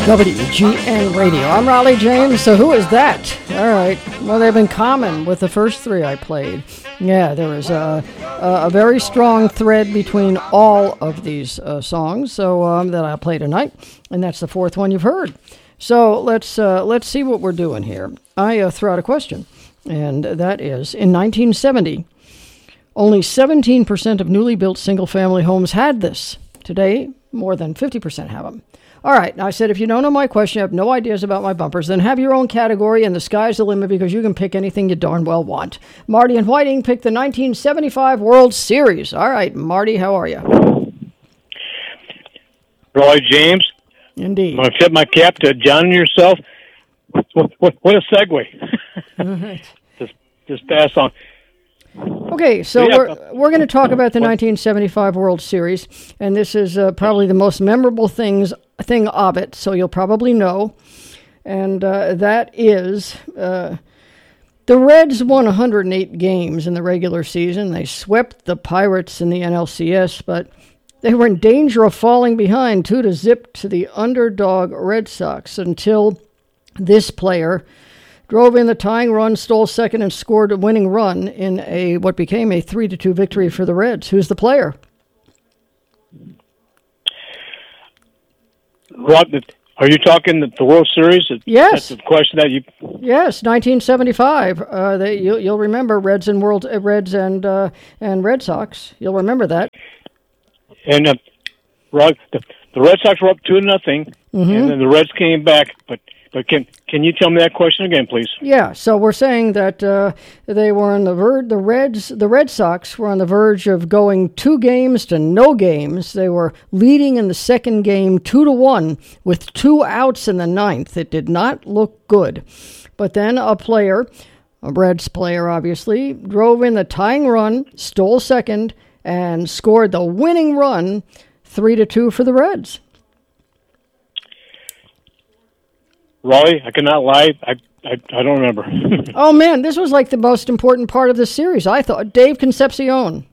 WGN Radio. I'm Raleigh James. So who is that? All right. Well, they've been common with the first three I played. Yeah, there was a very strong thread between all of these songs that I play tonight, and that's the fourth one you've heard. So let's see what we're doing here. I throw out a question, and that is, in 1970, only 17% of newly built single-family homes had this. Today, more than 50% have them. All right, now I said if you don't know my question, you have no ideas about my bumpers, then have your own category and the sky's the limit because you can pick anything you darn well want. Marty and Whiting picked the 1975 World Series. All right, Marty, how are you? Roy James. Indeed. I'm going to tip my cap to John and yourself. What a segue. All right. Just pass on. Okay, so we're going to talk about the 1975 World Series, and this is probably the most memorable thing of it, so you'll probably know, and that is the Reds won 108 games in the regular season. They swept the Pirates in the NLCS, but they were in danger of falling behind 2-0 to the underdog Red Sox until this player drove in the tying run, stole second, and scored a winning run in what became a 3-2 victory for the Reds. Who's the player? Are you talking the World Series? Yes. That's the question that you... Yes, 1975. You'll remember Reds and Red Sox. You'll remember that. And Rod, the Red Sox were up 2-0, and then the Reds came back, But can you tell me that question again, please? Yeah, so we're saying that they were on the verge. The Red Sox were on the verge of going 2 games to no games. They were leading in the second game 2-1 with 2 outs in the ninth. It did not look good, but then a Reds player obviously, drove in the tying run, stole second, and scored the winning run, 3-2 for the Reds. Raleigh, I cannot lie. I don't remember. Oh, man, this was like the most important part of the series, I thought. Dave Concepcion.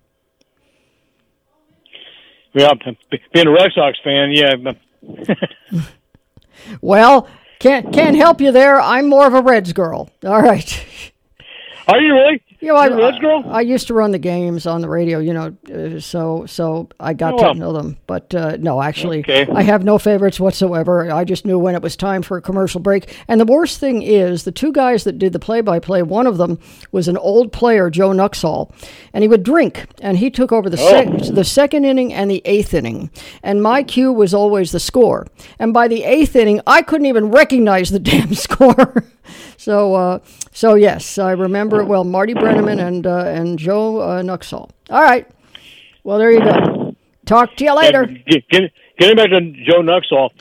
Yeah, being a Red Sox fan, yeah. Well, can't help you there. I'm more of a Reds girl. All right. Are you really? You know, You're a Reds girl? I used to run the games on the radio, so I got to know them. But no, actually, okay. I have no favorites whatsoever. I just knew when it was time for a commercial break. And the worst thing is, the 2 guys that did the play-by-play, one of them was an old player, Joe Nuxhall, and he would drink, and he took over the second inning and the 8th inning. And my cue was always the score. And by the 8th inning, I couldn't even recognize the damn score. So yes, I remember it well. Marty Brenneman and Joe Nuxhall. All right. Well, there you go. Talk to you later. Getting back to Joe Nuxhall,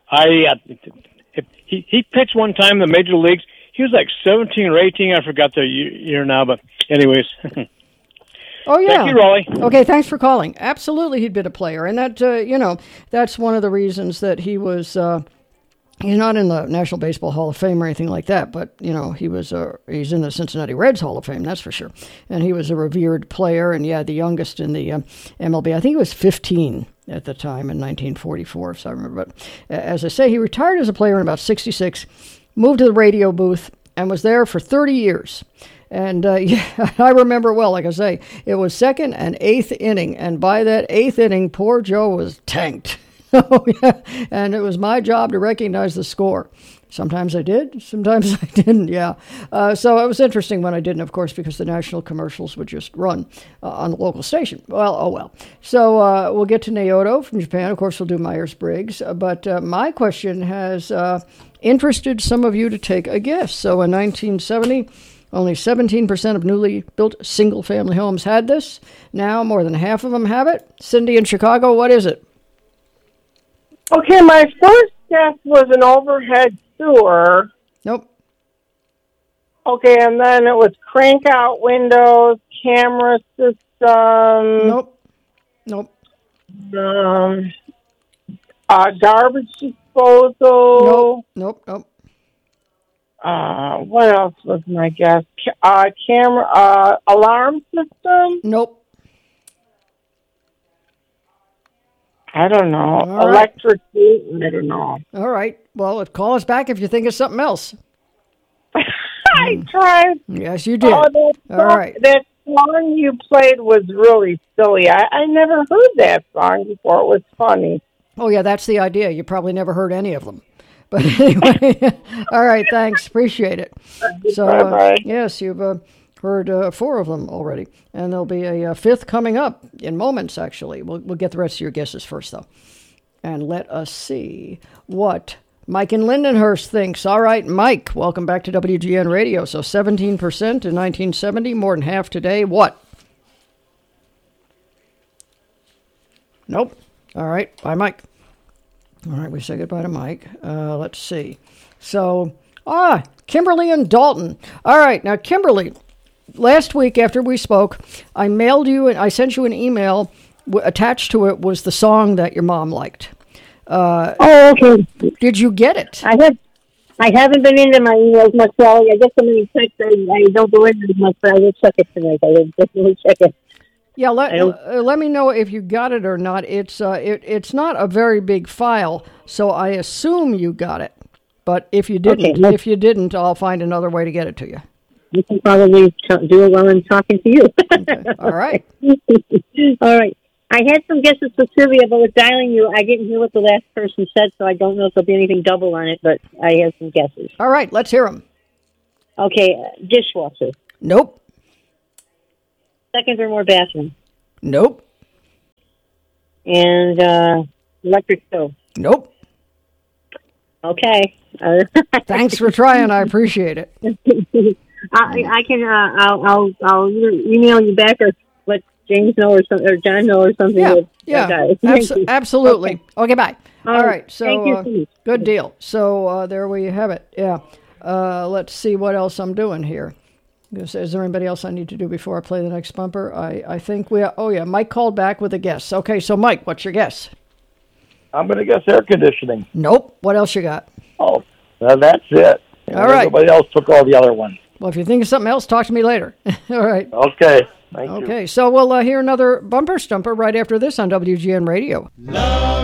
he pitched one time in the major leagues. He was like 17 or 18. I forgot the year now, but anyways. Oh, yeah. Thank you, Raleigh. Okay, thanks for calling. Absolutely, he'd been a player. And that, that's one of the reasons that he was... He's not in the National Baseball Hall of Fame or anything like that, but, he's in the Cincinnati Reds Hall of Fame, that's for sure. And he was a revered player, and, the youngest in the MLB. I think he was 15 at the time in 1944, if I remember. But as I say, he retired as a player in about 66, moved to the radio booth, and was there for 30 years. And I remember well, like I say, it was second and 8th inning, and by that 8th inning, poor Joe was tanked. Oh, yeah. And it was my job to recognize the score. Sometimes I did, sometimes I didn't, yeah. So it was interesting when I didn't, of course, because the national commercials would just run on the local station. Well, oh well. So we'll get to Naoto from Japan. Of course, we'll do Myers-Briggs. But my question has interested some of you to take a guess. So in 1970, only 17% of newly built single-family homes had this. Now more than half of them have it. Cindy in Chicago, what is it? Okay, my first guess was an overhead sewer. Nope. Okay, and then it was crank-out windows, camera system. Nope. Garbage disposal. Nope. What else was my guess? Camera, alarm system. Nope. I don't know. All right. Electric Boot, I don't know. All right. Well, call us back if you think of something else. I tried. Yes, you did. Oh, All right. That song you played was really silly. I never heard that song before. It was funny. Oh, yeah, that's the idea. You probably never heard any of them. But anyway, all right, thanks. Appreciate it. So, Bye-bye. yes, you've heard 4 of them already. And there'll be a 5th coming up in moments, actually. We'll get the rest of your guesses first, though. And let us see what Mike in Lindenhurst thinks. All right, Mike, welcome back to WGN Radio. So 17% in 1970, more than half today. What? Nope. All right, bye, Mike. All right, we say goodbye to Mike. Let's see. So, Kimberly and Dalton. All right, now, Kimberly, last week after we spoke, I mailed you and I sent you an email. Attached to it was the song that your mom liked. Okay. Did you get it? I haven't been into my emails much, Sally. I get so many texts. I don't go into it much, but I will check it tonight. I will definitely check it. Yeah, let me know if you got it or not. It's not a very big file, so I assume you got it. But if you didn't, I'll find another way to get it to you. You can probably do it while I'm talking to you. Okay. All right. All right. I had some guesses for trivia, but with dialing you, I didn't hear what the last person said, so I don't know if there'll be anything double on it, but I have some guesses. All right, let's hear them. Okay, dishwasher. Nope. Second or more bathroom. Nope. And electric stove. Nope. Okay. Thanks for trying. I appreciate it. I can. I'll either email you back or let James know or John know or something. Yeah. Absolutely. Okay. Bye. All right. So thank you. Good deal. So there we have it. Yeah. Let's see what else I'm doing here. Is there anybody else I need to do before I play the next bumper? I think Mike called back with a guess. Okay, so Mike, what's your guess? I'm going to guess air conditioning. Nope. What else you got? Oh, well, that's it. All right. Everybody else took all the other ones. Well, if you think of something else, talk to me later. All right. Okay. Thank you. Okay, so we'll hear another bumper stumper right after this on WGN Radio.